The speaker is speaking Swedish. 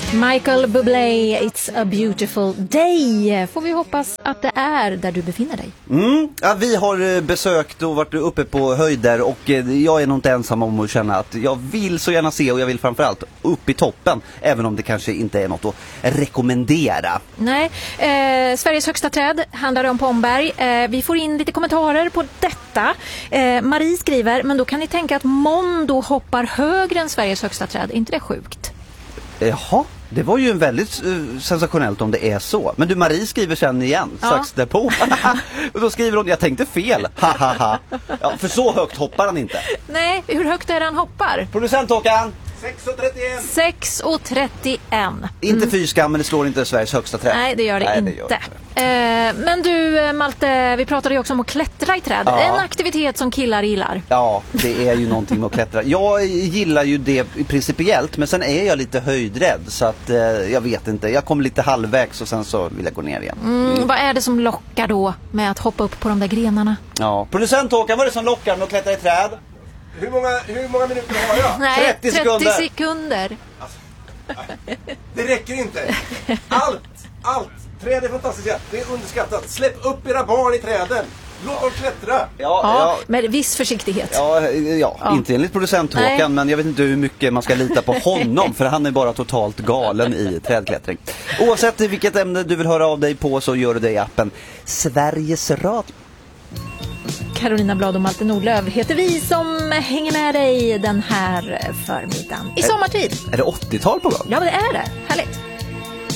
Michael Bublé, It's a beautiful day. Får vi hoppas att det är där du befinner dig. Ja, vi har besökt och varit uppe på höjder och jag är nog inte ensam om att känna att jag vill så gärna se, och jag vill framförallt upp i toppen, även om det kanske inte är något att rekommendera. Nej, Sveriges högsta träd handlar det om Pomberg. Vi får in lite kommentarer på detta. Marie skriver, men då kan ni tänka att Mondo hoppar högre än Sveriges högsta träd. Är inte det sjukt? Jaha, det var ju väldigt sensationellt om det är så. Men du, Marie skriver sen igen, strax därpå. Och då skriver hon, jag tänkte fel. Ja, för så högt hoppar han inte. Nej, hur högt är det han hoppar? Producent Håkan. 6,31. Inte fyskam, men det slår inte Sveriges högsta träd. Nej, det gör det inte. Men du, Malte, vi pratade ju också om att klättra i träd. En aktivitet som killar gillar. Ja, det är ju någonting med att klättra. Jag gillar ju det principiellt, men sen är jag lite höjdrädd. Så att jag vet inte, jag kommer lite halvvägs och sen så vill jag gå ner igen. Vad är det som lockar då med att hoppa upp på de där grenarna? Ja, producent Håkan, vad är det som lockar med att klättra i träd? Hur många minuter har jag? Nej, 30 sekunder. Alltså, det räcker inte. Allt. Träd är fantastiska. Det är underskattat. Släpp upp era barn i träden. Låt dem klättra. Ja, med viss försiktighet. Ja, inte enligt producent Håkan, men jag vet inte hur mycket man ska lita på honom, för han är bara totalt galen i trädklättring. Oavsett vilket ämne du vill höra av dig på, så gör du det i appen Sveriges Radio. Carolina Blad och Malte Nordlöf heter vi som hänger med dig den här förmiddagen. I sommartid. Är det 80-tal på gång? Ja, det är det.